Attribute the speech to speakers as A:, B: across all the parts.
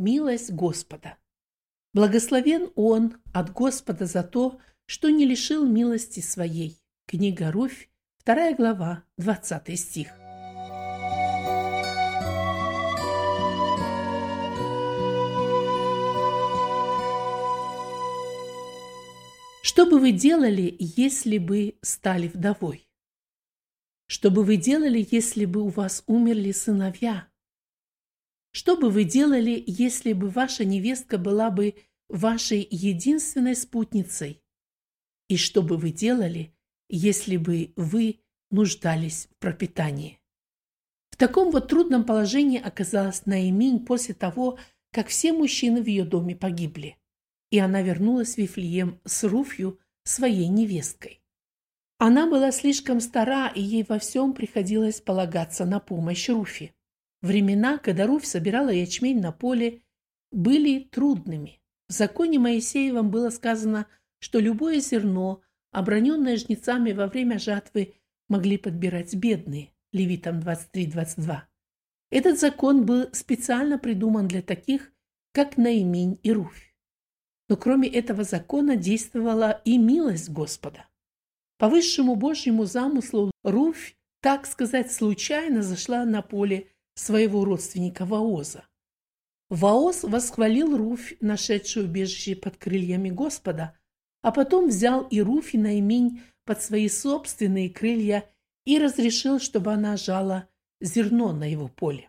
A: милость Господа. Благословен он от Господа за то, что не лишил милости своей. Книга Руфь, 2 глава, 20 стих. Что бы вы делали, если бы стали вдовой? Что бы вы делали, если бы у вас умерли сыновья? Что бы вы делали, если бы ваша невестка была бы вашей единственной спутницей? И что бы вы делали, если бы вы нуждались в пропитании? В таком вот трудном положении оказалась Наиминь после того, как все мужчины в ее доме погибли, и она вернулась в Вифлеем с Руфью, своей невесткой. Она была слишком стара, и ей во всем приходилось полагаться на помощь Руфи. Времена, когда Руфь собирала ячмень на поле, были трудными. В законе Моисеевом было сказано, что любое зерно, оброненное жнецами во время жатвы, могли подбирать бедные. Левитам 23:22. Этот закон был специально придуман для таких, как Наиминь и Руфь. Но кроме этого закона действовала и милость Господа. По высшему Божьему замыслу Руфь, так сказать, случайно зашла на поле своего родственника Вооза. Вооз восхвалил Руфь, нашедшую убежище под крыльями Господа, а потом взял и Руфь и Наиминь под свои собственные крылья и разрешил, чтобы она жала зерно на его поле.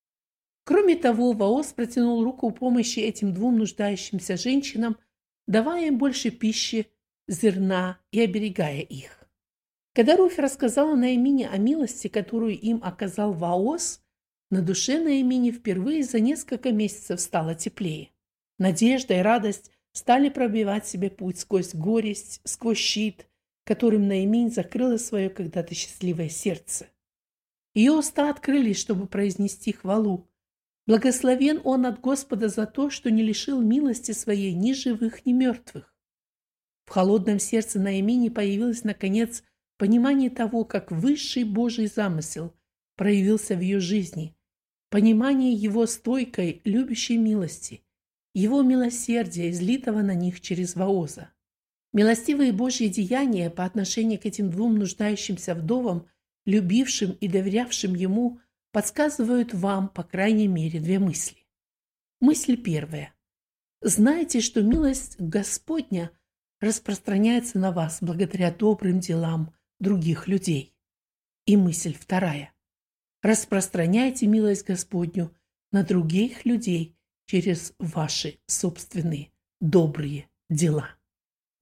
A: Кроме того, Вооз протянул руку помощи этим двум нуждающимся женщинам, давая им больше пищи, зерна и оберегая их. Когда Руфь рассказала Наимине о милости, которую им оказал Вооз, на душе Наимини впервые за несколько месяцев стало теплее. Надежда и радость стали пробивать себе путь сквозь горесть, сквозь щит, которым Наиминь закрыла свое когда-то счастливое сердце. Ее уста открылись, чтобы произнести хвалу. Благословен он от Господа за то, что не лишил милости своей ни живых, ни мертвых. В холодном сердце Наимини появилось, наконец, понимание того, как высший Божий замысел проявился в ее жизни, понимание его стойкой, любящей милости, его милосердия, излитого на них через Вооза. Милостивые Божьи деяния по отношению к этим двум нуждающимся вдовам, любившим и доверявшим ему, подсказывают вам, по крайней мере, две мысли. Мысль первая. Знайте, что милость Господня распространяется на вас благодаря добрым делам других людей. И мысль вторая. Распространяйте милость Господню на других людей через ваши собственные добрые дела.